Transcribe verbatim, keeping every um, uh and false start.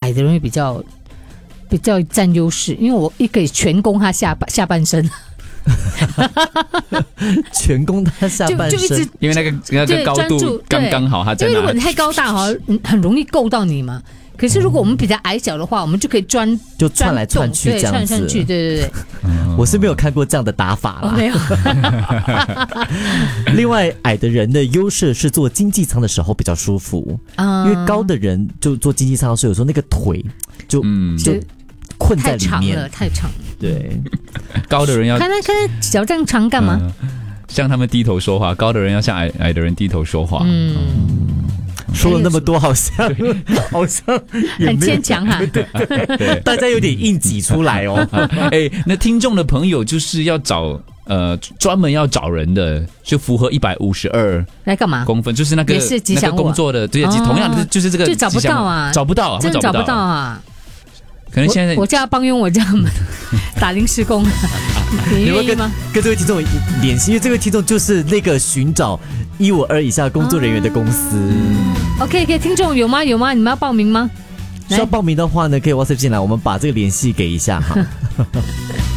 矮的人会比较比较占优势，因为我一可以全攻他下下半身。 全攻他下半身， 就就一直因为那个那个高度刚刚好，他在因为如果你太高大，好像很容易够到你嘛。可是如果我们比较矮小的话，我们就可以钻就窜来窜去这样子。 窜来窜去，对对对。 我是没有看过这样的打法啦。 哦、没有。 另外，矮的人的优势是坐经济舱的时候比较舒服，嗯、因为高的人就坐经济舱的时候，有时候那个腿就、嗯、就困在里面， 太长了，太长了。 对， 高的人要看他看他脚这样长干嘛、嗯？ 向他们低头说话，高的人要向矮矮的人低头说话。嗯。嗯说了那么多，好像好像很牵强哈， 对对对，大家有点硬挤出来哦。 哎，那听众的朋友就是要找呃专门要找人的，就符合一百五十二来干嘛？ 公分就是那个也是吉祥物、啊、 那个工作的，对，哦、同样的就是这个就找不到啊， 找不到，啊， 真的找不到啊。 可能现在我, 我叫他帮佣我这样打临时工，你愿意吗？ 跟这位听众联系，因为这位听众就是那个寻找一五二以下工作人员的公司。 啊、OK， 可以，听众有吗？有吗？你们要报名吗？ 需要报名的话呢，可以 WhatsApp 进来，我们把这个联系给一下哈。